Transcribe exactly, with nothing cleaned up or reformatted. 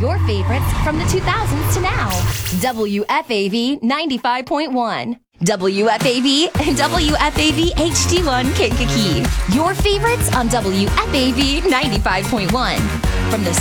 your favorites from the two thousands to now. W F A V ninety-five point one. W F A V and W F A V H D one Kankakee. Your favorites on W F A V ninety-five point one. From the